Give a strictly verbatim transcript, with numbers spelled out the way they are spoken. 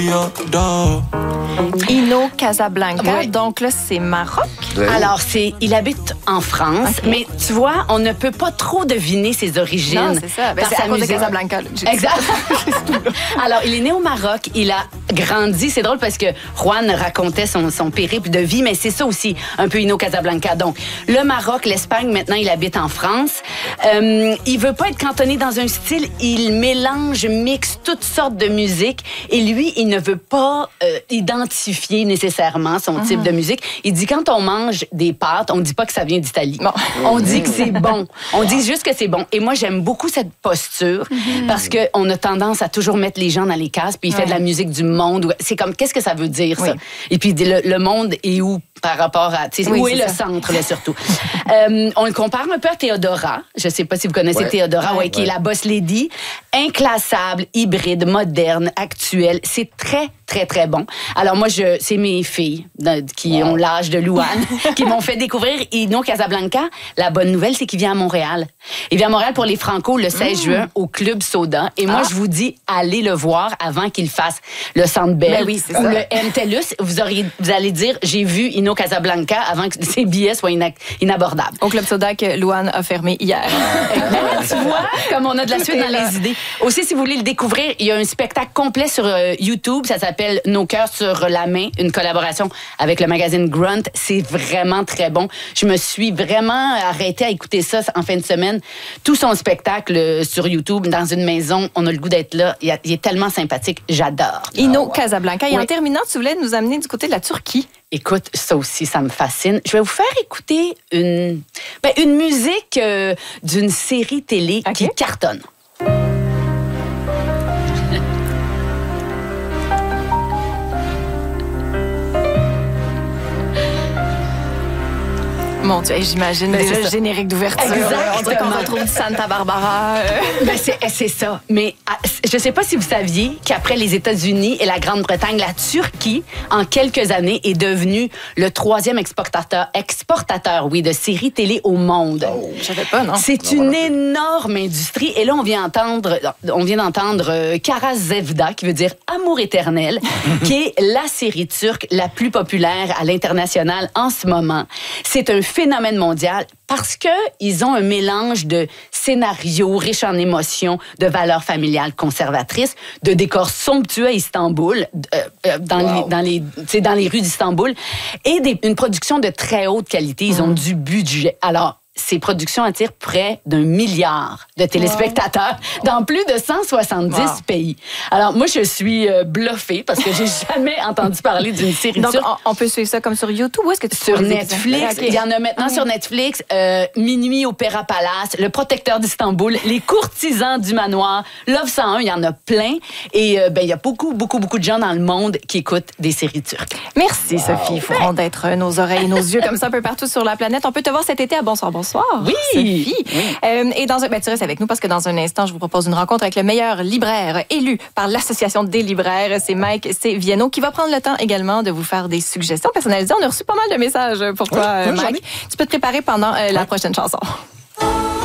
Hino Casablanca, oui. Donc là, c'est Maroc. Oui. Alors, c'est, il habite en France, okay. Mais tu vois, on ne peut pas trop deviner ses origines. Non, c'est ça. Ben, c'est à cause de Casablanca. Là, exact. Alors, il est né au Maroc, il a grandi. C'est drôle parce que Juan racontait son, son périple de vie, mais c'est ça aussi, un peu Hino Casablanca. Donc, le Maroc, l'Espagne, maintenant, il habite en France. Euh, il veut pas être cantonné dans un style. Il mélange, mixe toutes sortes de musique. Et lui, il ne veut pas euh, identifier nécessairement son mm-hmm. type de musique. Il dit quand on mange des pâtes, on dit pas que ça vient d'Italie. Bon. On dit que c'est bon. On dit juste que c'est bon. Et moi, j'aime beaucoup cette posture mm-hmm. parce qu'on a tendance à toujours mettre les gens dans les cases, puis il ouais. fait de la musique du monde. C'est comme, qu'est-ce que ça veut dire, ça? Oui. Et puis, le, le monde est où par rapport à... Oui, où est, est le ça. Centre, là, surtout? euh, on le compare un peu à Théodora. Je sais pas si vous connaissez ouais. Théodora, ouais, ouais, qui ouais. est la boss lady. Inclassable, hybride, moderne, actuelle. C'est très, très, très bon. Alors moi, je, c'est mes filles qui wow. ont l'âge de Louane qui m'ont fait découvrir Hino Casablanca. La bonne nouvelle, c'est qu'il vient à Montréal. Il vient à Montréal pour les Franco le seize mmh. juin au Club Soda. Et moi, ah. je vous dis, allez le voir avant qu'il fasse le Centre Bell ben oui, ou ça. Le M TELUS. Vous, auriez, vous allez dire, j'ai vu Hino Casablanca avant que ses billets soient ina- inabordables. Au Club Soda que Louane a fermé hier. Tu vois, comme on a de la suite dans les idées. Aussi, si vous voulez le découvrir, il y a un spectacle complet sur euh, YouTube. Ça s'appelle Nos cœurs sur la main, une collaboration avec le magazine Grunt. C'est vraiment très bon. Je me suis vraiment arrêtée à écouter ça en fin de semaine. Tout son spectacle euh, sur YouTube, dans une maison, on a le goût d'être là. Il, a, il est tellement sympathique. J'adore. Hino Casablanca. Et oui. En terminant, tu voulais nous amener du côté de la Turquie. Écoute, ça aussi, ça me fascine. Je vais vous faire écouter une, ben, une musique euh, d'une série télé okay. qui cartonne. Mon Dieu, j'imagine déjà le générique d'ouverture. Exactement. On dirait qu'on retrouve du Santa Barbara. Ben c'est, c'est ça. Mais je ne sais pas si vous saviez qu'après les États-Unis et la Grande-Bretagne, la Turquie, en quelques années, est devenue le troisième exportateur, exportateur, oui, de séries télé au monde. Oh, je savais pas, non? C'est non, une énorme industrie. Et là, on vient entendre, on vient d'entendre euh, Kara Sevda, qui veut dire Amour éternel, qui est la série turque la plus populaire à l'international en ce moment. C'est un phénomène mondial parce qu'ils ont un mélange de scénarios riches en émotions, de valeurs familiales conservatrices, de décors somptueux à Istanbul, euh, dans, wow. les, dans, les, dans les rues d'Istanbul, et des, une production de très haute qualité. Ils ont mmh. du budget. Alors, ces productions attirent près d'un milliard de téléspectateurs wow. dans plus de cent soixante-dix wow. pays. Alors, moi, je suis euh, bluffée parce que j'ai jamais entendu parler d'une série Donc, turque. On, on peut suivre ça comme sur YouTube ou est-ce que tu Sur Netflix. Okay. Il y en a maintenant okay. sur Netflix. Euh, Minuit Opéra Palace, Le Protecteur d'Istanbul, Les Courtisans du Manoir, Love cent un, il y en a plein. Et euh, ben, il y a beaucoup, beaucoup, beaucoup de gens dans le monde qui écoutent des séries turques. Merci, wow. Sophie. Il faut ouais. d'être nos oreilles et nos yeux comme ça un peu partout sur la planète. On peut te voir cet été à Bonsoir, Bonsoir. Oui, Sophie. Oui. Euh, et dans un, ben, tu restes avec nous parce que dans un instant, je vous propose une rencontre avec le meilleur libraire élu par l'Association des libraires. C'est Mike Seviano qui va prendre le temps également de vous faire des suggestions personnalisées. On a reçu pas mal de messages pour toi, oui, oui, Mike. Tu peux te préparer pendant euh, oui. la prochaine chanson.